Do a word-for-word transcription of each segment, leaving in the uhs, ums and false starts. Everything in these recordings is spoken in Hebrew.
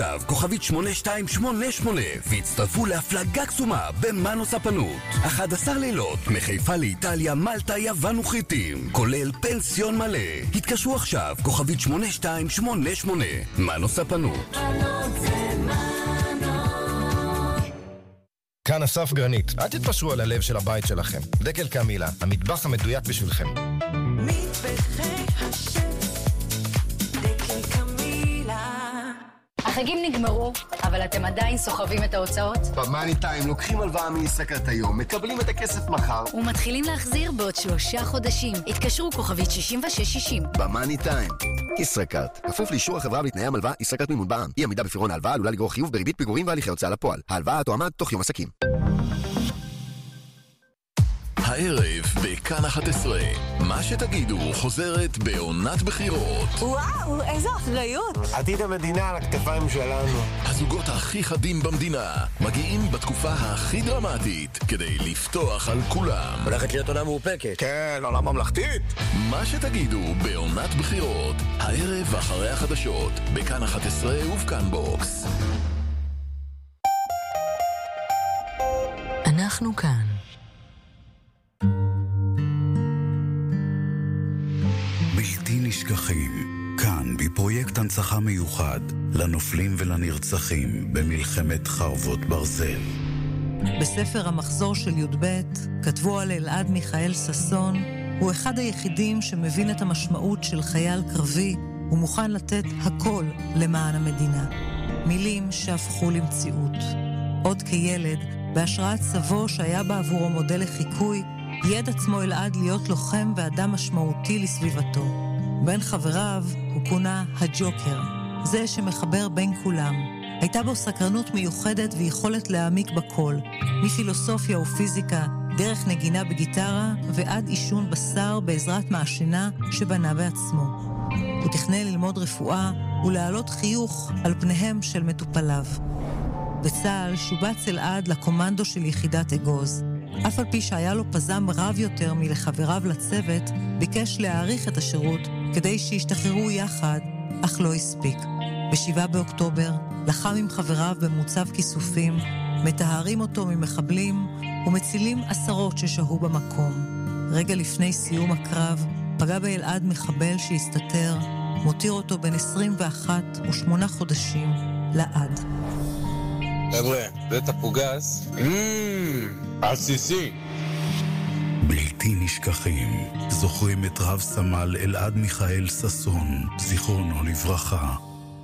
כוכבית שמונה שתיים שמונה שמונה והצטרפו להפלגה קסומה במנו ספנות. אחד עשר לילות מחיפה לאיטליה, מלטה, יוון וכריתים, כולל פנסיון מלא. התקשרו עכשיו, כוכבית שמונה שתיים שמונה שמונה. מנו ספנות. כאן אסף גרנית. אל תתפשרו על הלב של הבית שלכם. דקל קמילה, המטבח המדויק בשבילכם. מטבחי השם, דקל קמילה. החגים נגמרו, אבל אתם עדיין סוחבים את ההוצאות? במאני טיים לוקחים הלוואה מישראכרט היום, מקבלים את הכסף מחר ומתחילים להחזיר בעוד שלושה חודשים. התקשרו כוכבית שישים ושש שישים. במאני טיים. ישראכרט, כפוף לאישור החברה בתנאי המלווה. ישראכרט מימון בע"מ. אי עמידה בפירעון ההלוואה עלולה לגרור חיוב בריבית פיגורים והליכי הוצאה לפועל. ההלוואה תועמד תוך יום עסקים. הערב בכאן אחת עשרה, מה שתגידו חוזרת בעונת בחירות. וואו, איזו אחריות. עתיד המדינה על הכתפיים שלנו. הזוגות הכי חדים במדינה מגיעים בתקופה הכי דרמטית כדי לפתוח על כולם. הולכת להיות עונה מאופקת. כן, עונה ממלכתית. מה שתגידו בעונת בחירות, הערב אחרי החדשות בכאן אחת עשרה ובכאן בוקס. אנחנו כאן. בלתי נשכחים, כאן בפרויקט הנצחה מיוחד לנופלים ולנרצחים במלחמת חרבות ברזל. בספר המחזור של י"ב כתבו על אלעד מיכאל ססון, הוא אחד היחידים שמבין את המשמעות של חייל קרבי ומוכן לתת הכל למען המדינה. מילים שהפכו למציאות. עוד כילד, בהשראת סבו שהיה בעבורו מודל לחיקוי, יד עצמו אלעד להיות לוחם ואדם משמעותי לסביבתו. בין חבריו הוא כונה הג'וקר, זה שמחבר בין כולם. הייתה בו סקרנות מיוחדת ויכולת להעמיק בכל, מפילוסופיה ופיזיקה, דרך נגינה בגיטרה ועד אישון בשר בעזרת מעשינה שבנה בעצמו. הוא תכנן ללמוד רפואה ולהעלות חיוך על פניהם של מטופליו. בצה"ל שובץ אלעד לקומנדו של יחידת אגוז. אף על פי שהיה לו פזם רב יותר מלחבריו לצוות, ביקש להאריך את השירות כדי שישתחררו יחד, אך לא הספיק. בשבעה באוקטובר לחם עם חבריו במוצב כיסופים, מטהרים אותו ממחבלים ומצילים עשרות ששהו במקום. רגע לפני סיום הקרב, פגע באלעד מחבל שהסתתר, מותיר אותו בין עשרים ואחת ושמונה חודשים לעד. חבר'ה, זה תפוגס. עסיסי. בלתי נשכחים, זוכרים את רב סמל אלעד מיכאל ססון, זיכרונו לברכה.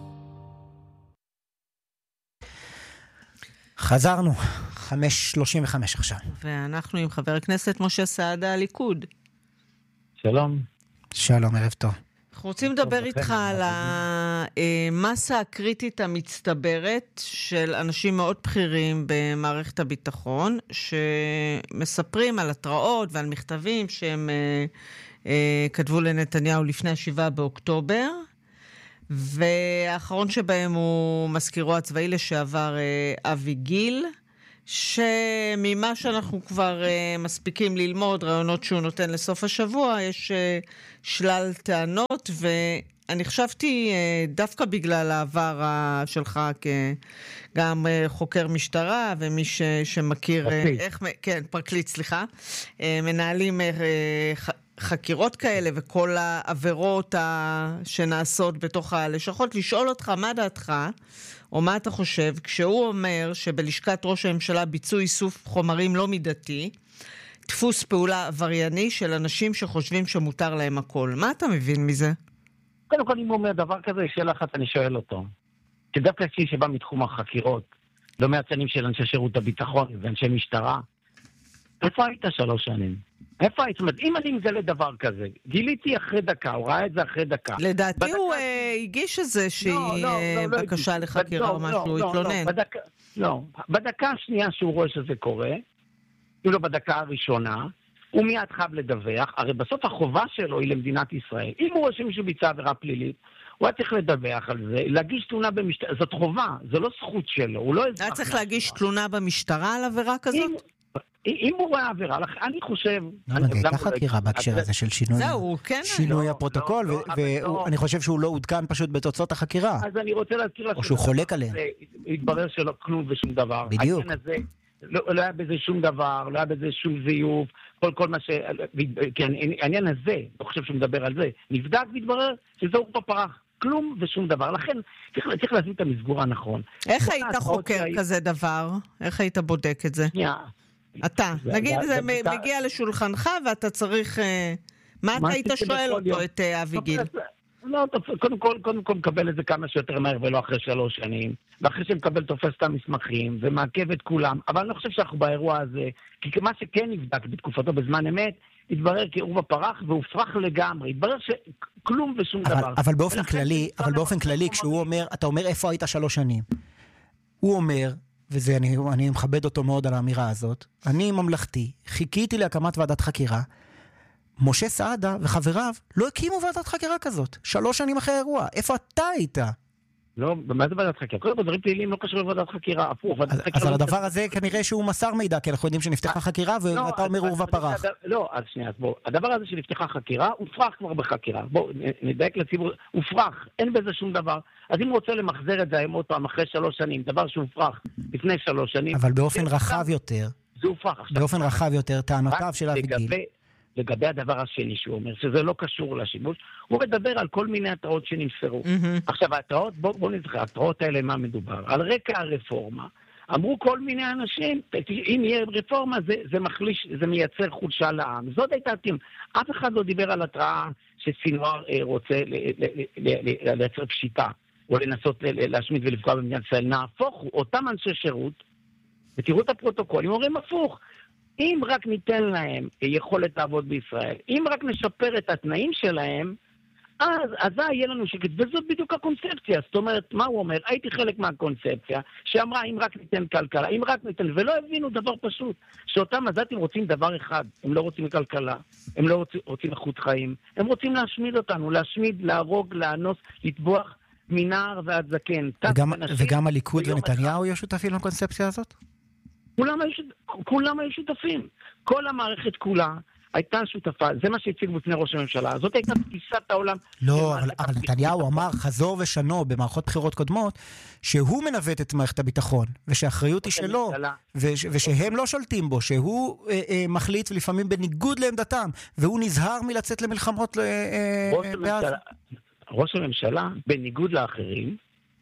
חזרנו, חמש שלושים וחמש עכשיו. ואנחנו עם חבר הכנסת משה סעדה, הליכוד. שלום. שלום, ערב טוב. אנחנו רוצים לדבר איתך על המסה הקריטית המצטברת של אנשים מאוד בכירים במערכת הביטחון, שמספרים על התראות ועל מכתבים שהם כתבו לנתניהו לפני השבעה באוקטובר, והאחרון שבהם הוא מזכירו הצבאי לשעבר אבי גיל, שממה שאנחנו כבר uh, מספיקים ללמוד, רעיונות שהוא נותן לסוף השבוע, יש uh, שלל טענות, ואני חשבתי uh, דווקא בגלל העבר uh, שלך כגם uh, חוקר משטרה, ומי ש, שמכיר, uh, איך, כן, פרקליט, סליחה, uh, מנהלים uh, ח, חקירות כאלה, וכל העבירות uh, שנעשות בתוך הלשכות, לשאול אותך מה דעתך, או מה אתה חושב, כשהוא אומר שבלשכת ראש הממשלה ביצעו איסוף חומרים לא מידתי, דפוס פעולה עברייני של אנשים שחושבים שמותר להם הכל. מה אתה מבין מזה? קודם כל, אם הוא אומר דבר כזה, שאלה אחת אני שואל אותו. שדווקא כפי שבא מתחום החקירות, לא מעצנים של אנשי שירות הביטחון ואנשי משטרה, איפה היית שלוש שנים? איפה היית? זאת אומרת, אם אני מגלה דבר כזה, גיליתי אחרי דקה, הוא ראה את זה אחרי דקה. לדעתי בדקה... הוא הגיש איזושהי לא, לא, לא, בקשה לא לחקירה או משהו, הוא התלונן. לא, לא, בדקה, לא, בדקה השנייה שהוא רואה שזה קורה, אם לא בדקה הראשונה, הוא מיד חייב לדווח, הרי בסוף החובה שלו היא למדינת ישראל. אם הוא רואה שמישהו ביצע עבירה פלילית, הוא היה צריך לדווח על זה, להגיש תלונה במשטרה, זאת חובה, זו לא זכות שלו, הוא לא... היה צריך להגיש תלונה במשטרה על עבירה כזאת? אם... אם הוא רואה עבירה, אני חושב... לא, אבל הייתה חקירה בהקשר הזה של שינוי... זהו, כן. שינוי הפרוטוקול, ואני חושב שהוא לא עודכן פשוט בתוצאות החקירה. אז אני רוצה להזכיר... או שהוא חולק עליהם. התברר שלא כלום ושום דבר. בדיוק. העניין הזה, לא היה בזה שום דבר, לא היה בזה שום זיוף, כל מה ש... כן, העניין הזה, לא חושב שהוא מדבר על זה, נבדק והתברר שזהו בפרח. כלום ושום דבר. לכן צריך, צריך להזמין את המסגור הנכון. איך היית חוקר כזה דבר? איך היית בודק את זה? אתה. נגיד, זה מגיע לשולחנך ואתה צריך... מה אתה היית שואל אותו, את אבי גיל? לא, קודם כל, קודם כל מקבל את זה כמה שיותר מהר ולא אחרי שלוש שנים. ואחרי שמקבל תופס את המסמכים ומעכב את כולם. אבל אני לא חושב שאנחנו באירוע הזה, כי מה שכן נבדק בתקופתו בזמן אמת, התברר כעורבא פרח והופרך לגמרי. התברר שכלום ושום אבל, דבר. אבל באופן כללי, אבל באופן כללי, כשהוא אומר, אתה אומר איפה היית שלוש שנים. הוא אומר, וזה אני, אני מכבד אותו מאוד על האמירה הזאת, אני ממלכתי, חיכיתי להקמת ועדת חקירה, משה סעדה וחבריו לא הקימו ועדת חקירה כזאת. שלוש שנים אחרי האירוע. איפה אתה היית? לא, במה זה ועדת חקירה? קודם כל, דברים פליליים לא קשור לוועדת חקירה, הפוך. אז על הדבר הזה כנראה שהוא מסר מידע, כי אנחנו יודעים שנפתחה חקירה, ואתה אומר עורבא פרח. לא, אז שנייה, אז בוא, הדבר הזה שנפתחה חקירה, הופרך כבר בחקירה. בוא, נדייק לציבור, הופרך, אין בזה שום דבר. אז אם הוא רוצה למחזר את זה היום עוד פעם אחרי שלוש שנים, דבר שהופרך לפני שלוש שנים... אבל באופן רחב יותר, זה הופרך. באופן רחב יותר, טענותיו של אבי גיל. לגבי הדבר השני שהוא אומר, שזה לא קשור לשימוש, הוא מדבר על כל מיני התראות שנמסרו. Mm-hmm. עכשיו, התראות, בואו בוא נזכר, התראות האלה מה מדובר? על רקע הרפורמה, אמרו כל מיני אנשים, אם יהיה רפורמה, זה, זה מחליש, זה מייצר חולשה לעם. זאת הייתה תים. אף אחד לא דיבר על התראה שסינואר אה, רוצה לייצר פשיטה, או לנסות להשמיד ולפגוע במדינת ישראל. נהפוך הוא, אותם אנשי שירות, ותראו את הפרוטוקולים, אומרים הפוך. אם רק ניתן להם יכולת לעבוד בישראל, אם רק נשפר את התנאים שלהם, אז, אז יהיה לנו שקט. וזאת בדיוק הקונספציה. זאת אומרת, מה הוא אומר? הייתי חלק מהקונספציה, שאמרה, אם רק ניתן כלכלה, אם רק ניתן, ולא הבינו דבר פשוט, שאותם עזתים רוצים דבר אחד, הם לא רוצים כלכלה, הם לא רוצים, רוצים איכות חיים, הם רוצים להשמיד אותנו, להשמיד, להרוג, לאנוס, לטבוח מנער ועד זקן. וגם, וגם הליכוד ונתניהו יהיו שותפים לקונספציה הזאת? כולם היו, כולם היו שותפים. כל המערכת כולה הייתה שותפה. זה מה שהציג בפני ראש הממשלה. זאת הייתה תפיסת העולם. לא, אבל, אבל נתניהו אמר חזור ושנו במערכות בחירות קודמות, שהוא מנווט את מערכת הביטחון, ושהאחריות היא שלו, וש, ושהם לא שולטים בו, שהוא אה, אה, מחליט ולפעמים בניגוד לעמדתם, והוא נזהר מלצאת למלחמות אה, ראש, הממשלה, ראש הממשלה, בניגוד לאחרים,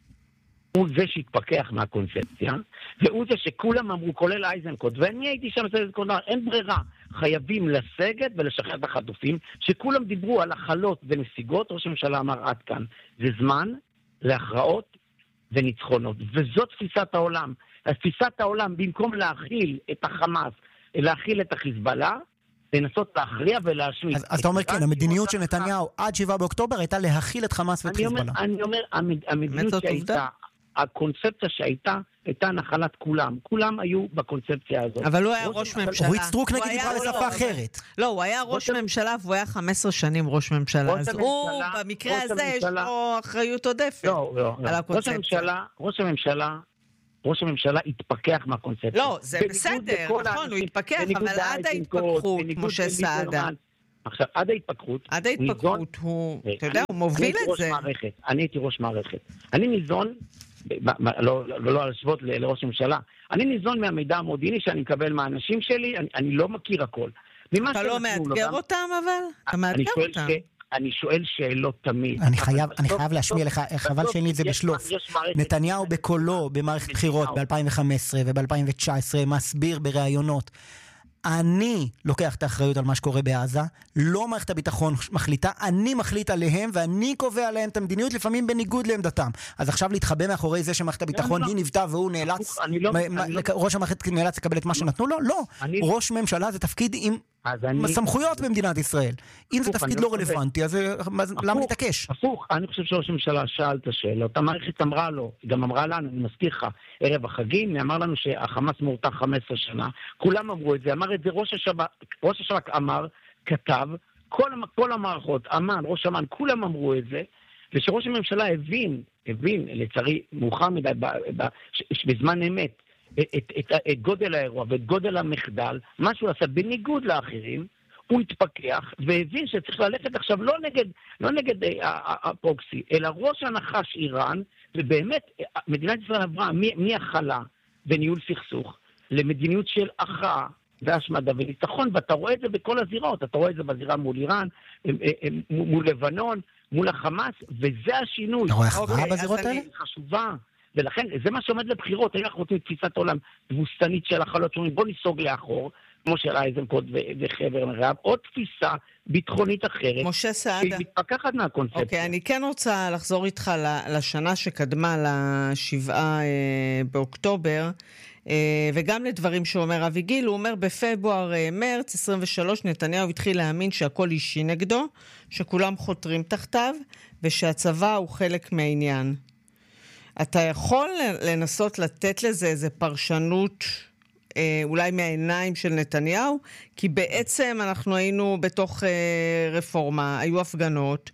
הוא זה שהתפקח מהקונספציה, והוא זה שכולם אמרו, כולל אייזנקוט, ואני הייתי שם, אין ברירה, חייבים לסגת ולשחרר את החטופים, שכולם דיברו על החלות ונסיגות, ראש הממשלה אמר עד כאן, זה זמן להכרעות וניצחונות, וזאת תפיסת העולם. תפיסת העולם, במקום להכיל את החמאס, להכיל את החיזבאללה, לנסות להכריע ולהשמיד. אז אתה אומר כן, המדיניות של נתניהו עד שבעה באוקטובר הייתה להכיל את חמאס ואת חיזבאללה. אני אומר, המדיניות שהייתה, הקונספציה שהייתה, הייתה נחלת כולם. כולם היו בקונספציה הזאת. אבל הוא היה ראש ממשלה. אורית סטרוק נגיד דיברה לשפה אחרת. לא, הוא היה ראש ממשלה והוא היה חמש עשרה שנים ראש ממשלה. אז הוא, במקרה הזה, יש לו אחריות עודפת. לא, לא. ראש הממשלה, ראש הממשלה, ראש הממשלה התפקח מהקונספציה. לא, זה בסדר, נכון, הוא התפקח, אבל עד ההתפכחות, משה סעדה. עכשיו, עד ההתפכחות... עד ההתפכחות, הוא, אתה יודע, הוא מוביל את זה. אני הייתי ראש מערכת. אני ניזון, לא להשוות לראש הממשלה, אני ניזון מהמידע המודיעיני שאני מקבל מהאנשים שלי, אני לא מכיר הכל. אתה לא מאתגר אותם, אבל? אתה מאתגר אותם. אני שואל שאלות תמיד. אני חייב, אני חייב להשמיע לך, חבל שאין לי את זה בשלוף. נתניהו בקולו במערכת בחירות ב-אלפיים וחמש עשרה וב-אלפיים תשע עשרה מסביר בראיונות. אני לוקח את האחריות על מה שקורה בעזה, לא מערכת הביטחון מחליטה, אני מחליט עליהם ואני קובע עליהם את המדיניות, לפעמים בניגוד לעמדתם. אז עכשיו להתחבא מאחורי זה שמערכת הביטחון היא נבטה והוא נאלץ, ראש המערכת נאלץ לקבל את מה שנתנו לו? לא. ראש ממשלה זה תפקיד עם סמכויות במדינת ישראל. אם זה תפקיד לא רלוונטי, אז למה להתעקש? הפוך, אני חושב שראש הממשלה שאל את השאלות, המערכת אמרה לו, גם אמרה לנו, אני מזכיר לך, ערב החגים, אמר לנו שהחמאס מורתח חמש עשרה שנה, כולם אמרו את זה, אמר את זה ראש השב"כ, ראש השב"כ אמר, כתב, כל, כל המערכות, אמן, ראש אמן, כולם אמרו את זה, ושראש הממשלה הבין, הבין, לצערי מאוחר מדי, בזמן אמת, את, את, את, את גודל האירוע ואת גודל המחדל, מה שהוא עשה בניגוד לאחרים, הוא התפכח והבין שצריך ללכת עכשיו לא נגד, לא נגד הפרוקסי, אלא ראש הנחש איראן, ובאמת מדינת ישראל עברה מהחלה וניהול סכסוך למדיניות של הכרעה והשמדה וניצחון, ואתה רואה את זה בכל הזירות, אתה רואה את זה בזירה מול איראן, מול לבנון, מול החמאס, וזה השינוי. אתה רואה הכרעה בזירות האלה? חשובה, ולכן זה מה שעומד לבחירות, אנחנו רוצים תפיסת עולם תבוסתנית של החלות, שאומרים בוא ניסוג לאחור, כמו של אייזנקוט וחבר מרעב, עוד תפיסה ביטחונית אחרת, משה סעדה, שהיא מתפקחת מהקונספציה. אוקיי, אני כן רוצה לחזור איתך לשנה שקדמה לשבעה באוקטובר, וגם לדברים שאומר אבי גיל. הוא אומר בפברואר מרץ עשרים ושלוש נתניהו התחיל להאמין שהכל אישי נגדו, שכולם חותרים תחתיו, ושהצבא הוא חלק מהעניין. אתה יכול לנסות לתת לזה איזה פרשנות אולי מהעיניים של נתניהו, כי בעצם אנחנו היינו בתוך רפורמה, היו הפגנות,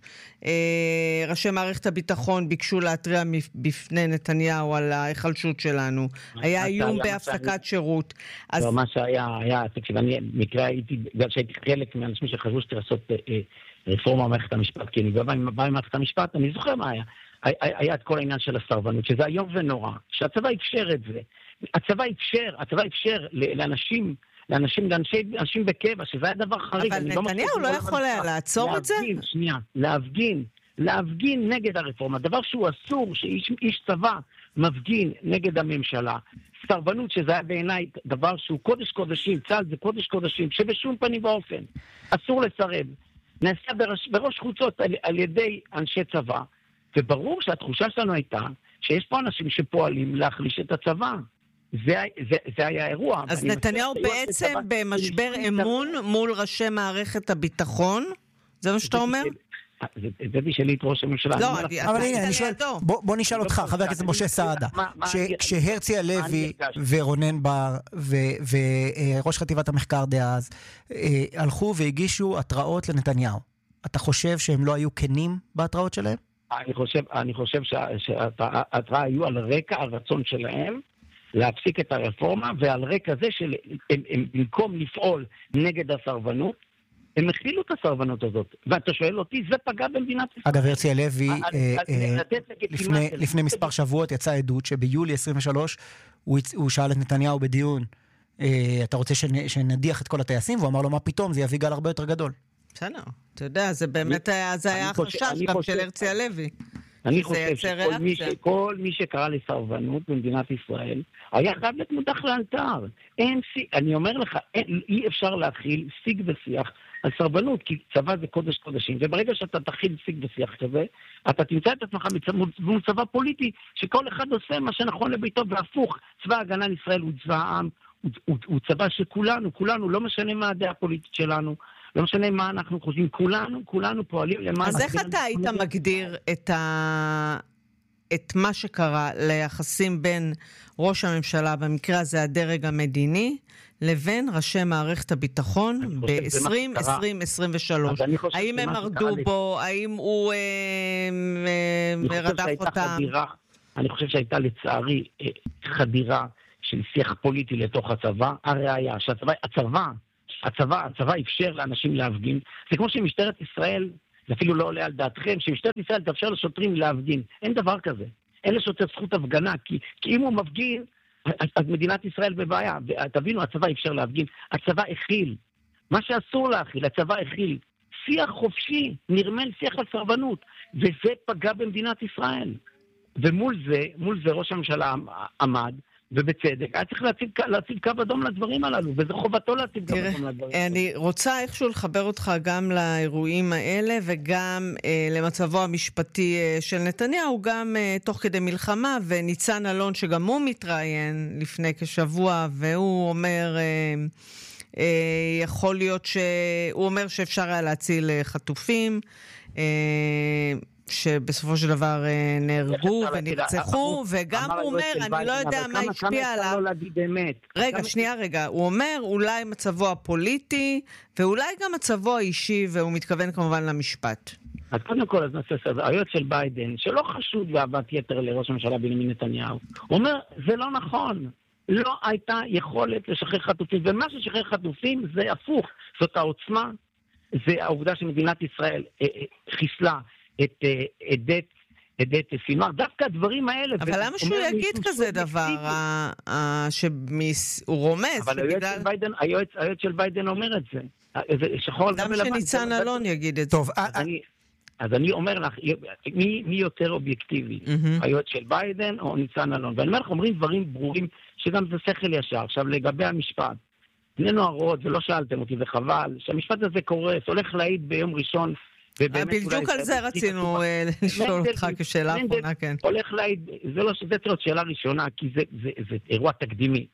ראשי מערכת הביטחון ביקשו להתריע בפני נתניהו על ההיחלשות שלנו, היה איום בהפסקת שירות. לא, מה שהיה, היה, תקשיב, אני מקרה הייתי, בגלל שהייתי חלק מהאנשים שחשבו שצריך לעשות רפורמה במערכת המשפט, כי אני בא במערכת המשפט, אני זוכר מה היה, היה את כל העניין של הסרבנות, שזה היום ונורא, שהצבא אפשר את זה, הצבא אפשר, הצבא אפשר לאנשים, לאנשים, לאנשים בקבע, שזה היה דבר חריג. אבל נתניהו לא יכול היה לעצור את זה? להפגין, שנייה, להפגין, להפגין נגד הרפורמה, דבר שהוא אסור, שאיש צבא מפגין נגד הממשלה. סרבנות, שזה היה בעיניי דבר שהוא קודש קודשים, צה"ל זה קודש קודשים, שבשום פנים ואופן אסור לסרב. נעשה בראש, בראש חוצות על, על ידי אנשי צבא, וברור שהתחושה שלנו הייתה שיש פה אנשים שפועלים להחליש את הצבא. זה, זה, זה היה האירוע. אז נתניהו בעצם במשבר אמון מול ראשי מערכת הביטחון? זה מה שאתה אומר? זה בשבילי את ראש הממשלה. לא, אבל הנה, אני שואל, בוא נשאל אותך, חבר הכנסת משה סעדה, כשהרצי הלוי ורונן בר וראש חטיבת המחקר דאז הלכו והגישו התראות לנתניהו, אתה חושב שהם לא היו כנים בהתראות שלהם? אני חושב, אני חושב שההתראה היו על רקע הרצון שלהם להפסיק את הרפורמה, ועל רקע זה שבמקום לפעול נגד הסרבנות, הם הכלילו את הסרבנות הזאת. ואתה שואל אותי, זה פגע במדינת ישראל. אגב, הרצי הלוי, לפני מספר שבועות יצא עדות שביולי עשרים ושלוש הוא שאל את נתניהו בדיון, אתה רוצה שנדיח את כל הטייסים? והוא אמר לו, מה פתאום? זה יביא גל הרבה יותר גדול. בסדר, אתה יודע, זה באמת היה, זה היה חשש גם של הרצי הלוי. אני חושב שכל מי שקרא לסרבנות במדינת ישראל, היה חייב להיות מודח לאלתר. אין, אני אומר לך, אי אפשר להכיל שיג ושיח על סרבנות, כי צבא זה קודש קודשים, וברגע שאתה תכיל שיג ושיח כזה, אתה תמצא את עצמך מול צבא פוליטי, שכל אחד עושה מה שנכון לביתו, והפוך, צבא ההגנה לישראל הוא צבא העם, הוא, הוא, הוא צבא שכולנו, כולנו, לא משנה מה הדעה הפוליטית שלנו, לא משנה מה אנחנו חושבים, כולנו, כולנו פועלים למען... אז איך אתה היית מגדיר את, ה... את מה שקרה ליחסים בין ראש הממשלה, במקרה הזה הדרג המדיני, לבין ראשי מערכת הביטחון ב-עשרים עשרים ושלוש? האם הם מרדו בו? האם הוא רדף אותם? אני חושב שהייתה לצערי חדירה של שיח פוליטי לתוך הצבא. הראיה שהצבא, הצבא, הצבא, הצבא אפשר לאנשים להפגין. זה כמו שמשטרת ישראל, זה אפילו לא עולה על דעתכם, שמשטרת ישראל תאפשר לשוטרים להפגין. אין דבר כזה. אין לשוטר זכות הפגנה, כי, כי אם הוא מפגין, אז מדינת ישראל בבעיה. ותבינו, הצבא אפשר להפגין. הצבא הכיל. מה שאסור להכיל, הצבא הכיל. שיח חופשי, נרמל שיח על סרבנות. וזה פגע במדינת ישראל. ומול זה, מול זה ראש הממשלה עמד, ובצדק, היה צריך להציב, להציב קו אדום לדברים הללו, וזו חובתו להציב קו אדום לדברים הללו. אני רוצה איכשהו לחבר אותך גם לאירועים האלה, וגם אה, למצבו המשפטי אה, של נתניהו, גם אה, תוך כדי מלחמה, וניצן אלון שגם הוא מתראיין לפני כשבוע, והוא אומר, אה, אה, יכול להיות שהוא אומר שאפשר היה להציל חטופים, אה, שבסופו של דבר נהרגו ונרצחו, וגם הוא אומר, אני לא יודע מה השפיע עליו. רגע, שנייה רגע, הוא אומר אולי מצבו הפוליטי, ואולי גם מצבו האישי, והוא מתכוון כמובן למשפט. אז קודם כל, אז נעשה סדר, היועץ של ביידן, שלא חשוד באהבת יתר לראש הממשלה בנימין נתניהו, הוא אומר, זה לא נכון. לא הייתה יכולת לשחרר חטופים, ומה ששחרר חטופים זה הפוך, זאת העוצמה, זה העובדה שמדינת ישראל אה, אה, חיסלה את עדת, עדת סינואר, דווקא הדברים האלה... אבל למה שהוא יגיד כזה דבר, שהוא רומז? אבל היועץ של ביידן אומר את זה. למה שניצן אלון יגיד את זה? טוב, אז אני אומר לך, מי יותר אובייקטיבי? היועץ של ביידן או ניצן אלון? ואני אומר לך, אומרים דברים ברורים שגם זה שכל ישר. עכשיו, לגבי המשפט, בני נוערות, ולא שאלתם אותי, זה חבל, שהמשפט הזה קורס, הולך להעיד ביום ראשון, בדיוק על זה רצינו לשאול אותך כשאלה אחרונה, כן. הולך להעיד, זה לא שזה תראות שאלה ראשונה, כי זה אירוע תקדימי.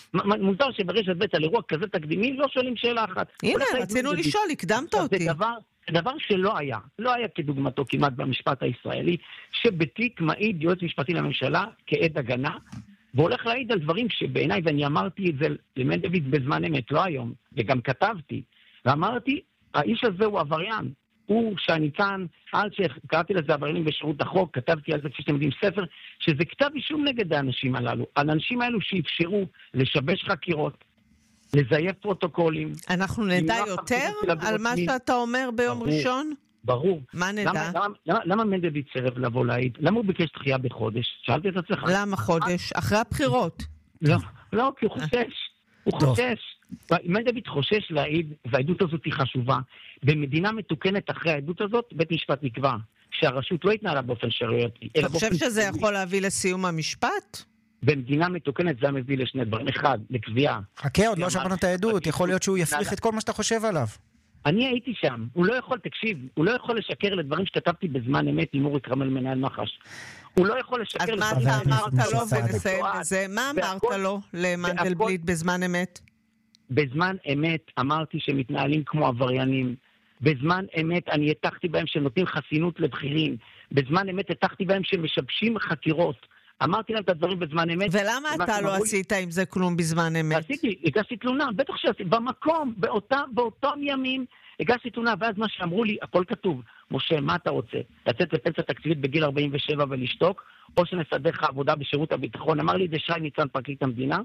מוזר שברשת בית על אירוע כזה תקדימי, לא שואלים שאלה אחת. הנה, רצינו לשאול, הקדמת אותי. זה דבר שלא היה, לא היה כדוגמתו כמעט במשפט הישראלי, שבתיק מעיד יועץ משפטי לממשלה כעד הגנה, והולך להעיד על דברים שבעיניי, ואני אמרתי את זה למנדלבליט בזמן אמת, לא היום, וגם כתבתי, ואמרתי, האיש הזה הוא עבריין, הוא שהניצן, על שקראתי לזה עבריינים בשירות החוק, כתבתי על זה כפי שאתם יודעים ספר, שזה כתב אישום נגד האנשים הללו, על האנשים האלו שאפשרו לשבש חקירות, לזייף פרוטוקולים. אנחנו נדע יותר על מה שאתה אומר ביום ראשון? ברור. מה נדע? למה מנדלבליט סירב לבוא להעיד? למה הוא ביקש דחייה בחודש? שאלתי את עצמך. למה חודש? אחרי הבחירות. לא, לא, כי הוא חושש. הוא חושש. מנדלבליט חושש להעיד, והעדות הזאת היא חשובה. במדינה מתוקנת אחרי העדות הזאת, בית משפט נקבע שהרשות לא התנהלה באופן שרירותי. אתה חושב שזה יכול להביא לסיום המשפט? במדינה מתוקנת זה מביא לשני דברים. אחד, לקביעה. חכה, עוד לא שמענו את העדות. יכול להיות שהוא יפריך את כל מה שאתה חושב עליו. אני הייתי שם. הוא לא יכול, תקשיב, הוא לא יכול לשקר לדברים שכתבתי בזמן אמת עם אורי כרמל מנהל מח"ש. הוא לא יכול לשקר... אז מה אתה אמרת לו ונסיים בזה? מה אמרת לו למנדלבליט בזמן אמת? בזמן אמת אמרתי שמתנהלים כמו עבריינים. בזמן אמת אני התחתי בהם שנותנים חסינות לבחירים. בזמן אמת התחתי בהם שמשבשים חקירות. אמרתי להם את הדברים בזמן אמת. ולמה אתה לא עשית עם זה כלום בזמן אמת? עשיתי, הגשתי תלונה, בטח שעשיתי, במקום, באותם ימים, הגשתי תלונה, ואז מה שאמרו לי, הכל כתוב. משה, מה אתה רוצה? לצאת לפנסיה תקציבית בגיל ארבעים ושבע ולשתוק, או שנסדר לך עבודה בשירות הביטחון? אמר לי, זה שי ניצן פרקליט המדינה,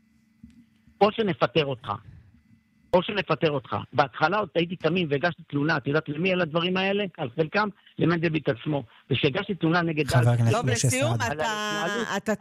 או שנפטר אותך. או שנפטר אותך. בהתחלה עוד הייתי תמים והגשתי תלונה, את יודעת למי על הדברים האלה? על חלקם, למנדלבליט עצמו. ושהגשתי תלונה נגד... טוב, לסיום, אתה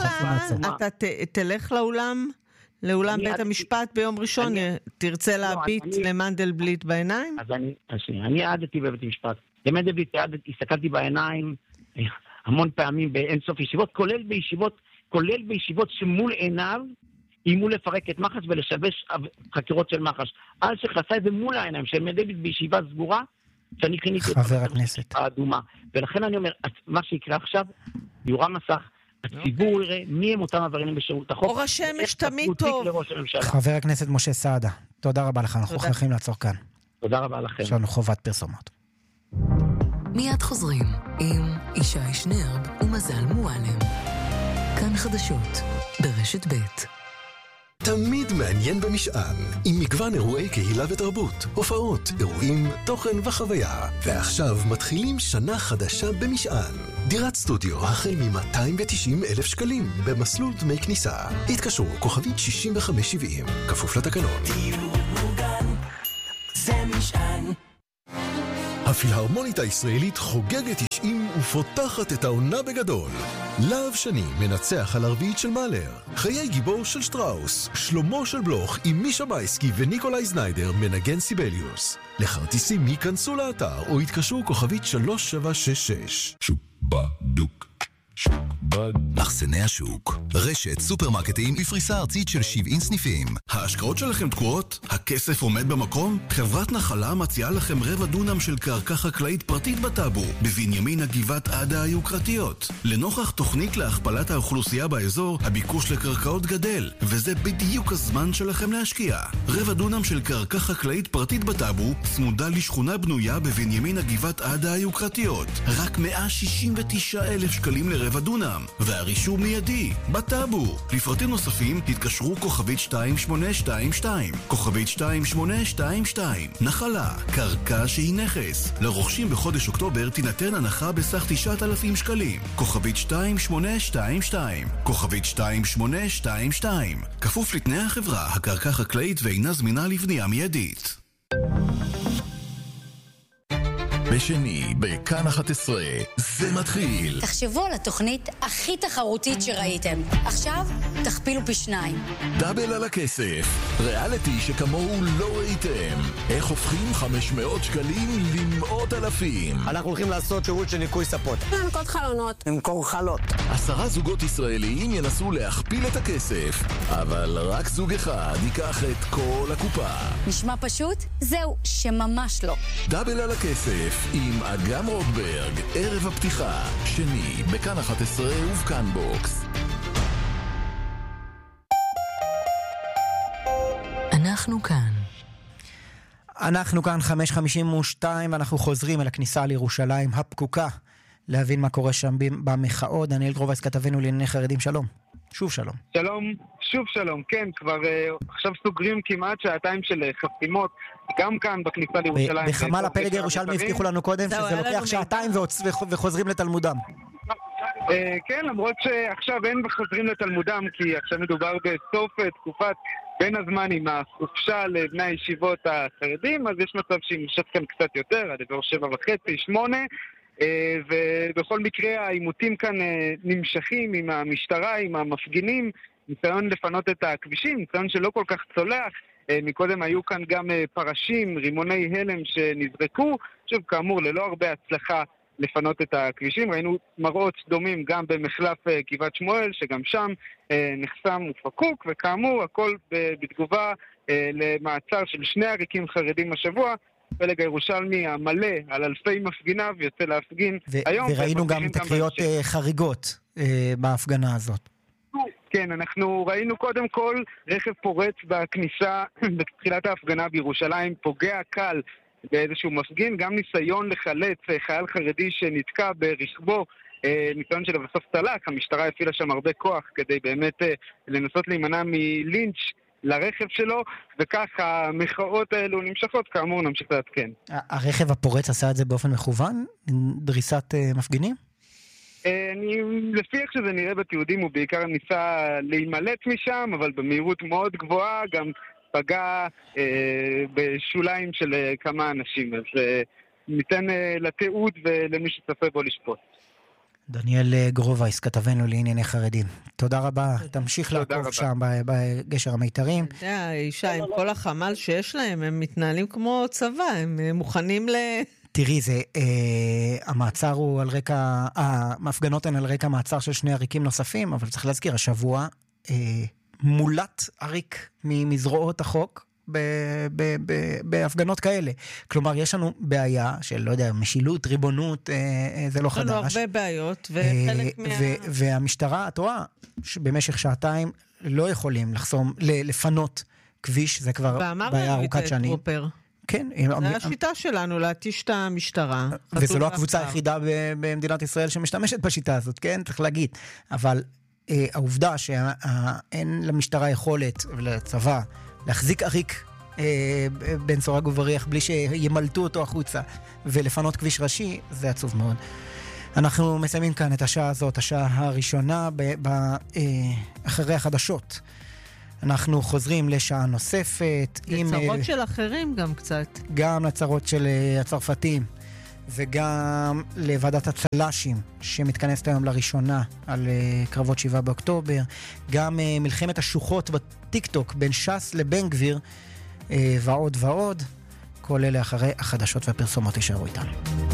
תלך לאולם, לאולם בית המשפט ביום ראשון, תרצה להביט למנדלבליט בעיניים? אז אני העדתי בבית המשפט. למנדלבליט הסתכלתי בעיניים המון פעמים באין סוף ישיבות, כולל בישיבות, כולל בישיבות שמול עיניו, אימו לפרק את מח"ש ולשבש חקירות של מח"ש. על שחסה את זה מול העיניים, של מנדלבליט בישיבה סגורה, שאני חיניתי חבר הכנסת. האדומה. ולכן אני אומר, מה שיקרה עכשיו, יורם מסך, הציבור יראה מי הם אותם עבריינים בשירות החוק. אור השמש תמיד טוב. חבר הכנסת משה סעדה, תודה רבה לך, אנחנו הולכים לעצור כאן. תודה רבה לכם. יש לנו חובת פרסומות. מיד חוזרים עם ישי שנרב ומזל מועלם. כאן חדשות, ברשת ב'. תמיד מעניין במשען, עם מגוון אירועי קהילה ותרבות, הופעות, אירועים, תוכן וחוויה. ועכשיו מתחילים שנה חדשה במשען. דירת סטודיו החל מ-מאתיים ותשעים אלף שקלים, במסלול דמי כניסה. התקשרו כוכבית שישים וחמש שבעים, כפוף לתקנון. דיור מוגן, זה משען. הפילהרמונית הישראלית חוגגת תשעים ופותחת את העונה בגדול. להב שני מנצח על הרביעית של מאלר. חיי גיבור של שטראוס. שלמה של בלוך עם מישה מייסקי וניקולאי זניידר מנגן סיבליוס. לכרטיסים ייכנסו לאתר או התקשרו כוכבית שלוש שבע שש שש. שוקבה דוק. מחסני השוק, רשת סופרמרקטים בפריסה ארצית של שבעים סניפים. ההשקעות שלכם תקועות? הכסף עומד במקום? חברת נחלה מציעה לכם רבע דונם של קרקע חקלאית פרטית בטאבו, בבנימין הגבעת עדה היוקרתיות. לנוכח תוכנית להכפלת האוכלוסייה באזור, הביקוש לקרקעות גדל, וזה בדיוק הזמן שלכם להשקיע. רבע דונם של קרקע חקלאית פרטית בטאבו, צמודה לשכונה בנויה בבנימין הגבעת עדה היוקרתיות. רק מאה שישים ותשעה אלף שקלים לרבע רבע דונם, והרישום מיידי, בטאבו. לפרטים נוספים התקשרו כוכבית שתיים שמונה שתיים שתיים, כוכבית שתיים שמונה שתיים שתיים. נחלה, קרקע שהיא נכס. לרוכשים בחודש אוקטובר תינתן הנחה בסך תשעת אלפים שקלים. כוכבית שתיים שמונה שתיים שתיים, כוכבית שתיים שמונה שתיים שתיים. כפוף לתנאי החברה, הקרקע חקלאית ואינה זמינה לבנייה מיידית. בשני, בכאן אחת עשרה, זה מתחיל. תחשבו על התוכנית הכי תחרותית שראיתם. עכשיו, תכפילו פי שניים. דאבל על הכסף. ריאליטי שכמוהו לא ראיתם. איך הופכים חמש מאות שקלים למאות אלפים. אנחנו הולכים לעשות שירות של ניקוי ספות. לנקות חלונות. למכור חלות. עשרה זוגות ישראליים ינסו להכפיל את הכסף. אבל רק זוג אחד ייקח את כל הקופה. נשמע פשוט? זהו, שממש לא. דאבל על הכסף. עם אגם רוטברג, ערב הפתיחה, שני, בכאן אחת עשרה ובכאן בוקס. אנחנו כאן. אנחנו כאן חמש חמישים ושתיים, ואנחנו חוזרים אל הכניסה לירושלים הפקוקה, להבין מה קורה שם במחאות. דניאל גרובייס, כתבנו לענייני חרדים, שלום. שוב שלום. שלום, שוב שלום, כן, כבר uh, עכשיו סוגרים כמעט שעתיים של uh, חסימות, גם כאן בכניסה לירושלים. בחמ"ל הפלג הירושלמי הבטיחו לנו קודם שזה לוקח שעתיים וחוזרים לתלמודם. Uh, כן, למרות שעכשיו אין וחוזרים לתלמודם, כי עכשיו מדובר בסוף תקופת בין הזמן עם החופשה לבני הישיבות החרדים, אז יש מצב שהיא נמשך כאן קצת יותר, עד עבר שבע וחצי, שמונה, ובכל מקרה העימותים כאן נמשכים עם המשטרה, עם המפגינים, ניסיון לפנות את הכבישים, ניסיון שלא כל כך צולח. מקודם היו כאן גם פרשים, רימוני הלם שנזרקו, שוב כאמור ללא הרבה הצלחה לפנות את הכבישים. ראינו מראות דומים גם במחלף גבעת שמואל, שגם שם נחסם ופקוק, וכאמור הכל בתגובה למעצר של שני עריקים חרדים השבוע. פלג הירושלמי המלא על אלפי מפגיניו יוצא להפגין ו- היום. וראינו גם את הקריאות חריגות אה, בהפגנה הזאת. כן, אנחנו ראינו קודם כל רכב פורץ בכניסה בתחילת ההפגנה בירושלים, פוגע קל באיזשהו מפגין, גם ניסיון לחלץ חייל חרדי שנתקע ברכבו, אה, ניסיון שלו בסוף צלח. המשטרה הפעילה שם הרבה כוח כדי באמת אה, לנסות להימנע מלינץ' לרכב שלו, וכך המחאות האלו נמשכות, כאמור נמשיך לעדכן. הרכב הפורץ עשה את זה באופן מכוון? דריסת מפגינים? אני, לפי איך שזה נראה בתיעודים, הוא בעיקר ניסה להימלט משם, אבל במהירות מאוד גבוהה, גם פגע אה, בשוליים של אה, כמה אנשים, אז אה, ניתן אה, לתיעוד ולמי שצפה בו לשפוט. דניאל גרובייס, כתבנו לענייני חרדים. תודה רבה, תמשיך לעקוב שם בגשר המיתרים. אתה יודע, אישה, עם כל החמ"ל שיש להם, הם מתנהלים כמו צבא, הם מוכנים ל... תראי, זה, אה, המעצר הוא על רקע, המפגנות הן על רקע מעצר של שני עריקים נוספים, אבל צריך להזכיר, השבוע אה, מולט עריק מזרועות החוק, בהפגנות כאלה. כלומר, יש לנו בעיה של, לא יודע, משילות, ריבונות, זה לא חדש. יש לנו הרבה בעיות, וחלק מה... והמשטרה, את רואה, במשך שעתיים לא יכולים לחסום, לפנות כביש, זה כבר בעיה ארוכת שנים. כן. זה השיטה שלנו, להתיש את המשטרה. וזו לא הקבוצה היחידה במדינת ישראל שמשתמשת בשיטה הזאת, כן? צריך להגיד. אבל העובדה שאין למשטרה יכולת ולצבא להחזיק עריק אה, בן סורג ובריח בלי שימלטו אותו החוצה ולפנות כביש ראשי, זה עצוב מאוד. אנחנו מסיימים כאן את השעה הזאת, השעה הראשונה ב, ב, אה, אחרי החדשות. אנחנו חוזרים לשעה נוספת. לצרות עם, של אחרים גם קצת. גם לצרות של uh, הצרפתים, וגם לוועדת הצלשים שמתכנסת היום לראשונה על uh, קרבות שבעה באוקטובר. גם uh, מלחמת השוחות בטיקטוק בין ש"ס לבן גביר, uh, ועוד ועוד. כל אלה אחרי החדשות והפרסומות יישארו איתנו.